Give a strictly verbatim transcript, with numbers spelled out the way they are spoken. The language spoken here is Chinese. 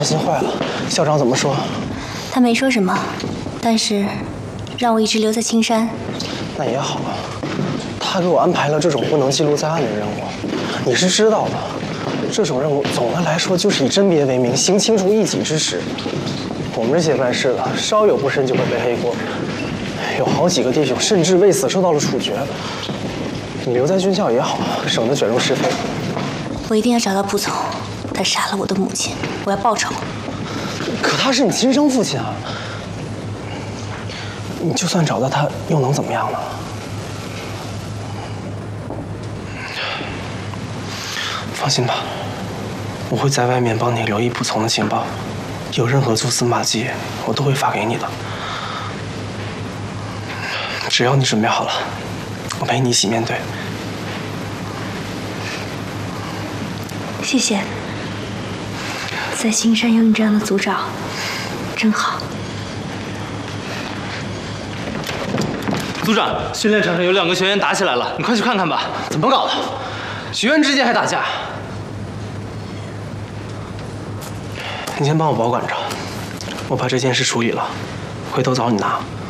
心坏了，校长怎么说？ 他没说什么，但是让我一直留在青山。 那也好，他给我安排了这种不能记录在案的任务，你是知道的。这种任务总的来说就是以甄别为名，行清除异己之实。我们这些办事的，稍有不慎就会背黑锅，有好几个弟兄甚至为此受到了处决。你留在军校也好，省得卷入是非。 我一定要找到蒲总，他杀了我的母亲，我要报仇。 可他是你亲生父亲啊！你就算找到他，又能怎么样呢？放心吧，我会在外面帮你留意蒲从的情报，有任何蛛丝马迹，我都会发给你的。只要你准备好了，我陪你一起面对。 谢谢，在青山有你这样的组长，真好。 组长，训练场上有两个学员打起来了，你快去看看吧。 怎么搞的？学员之间还打架？你先帮我保管着，我把这件事处理了，回头找你拿。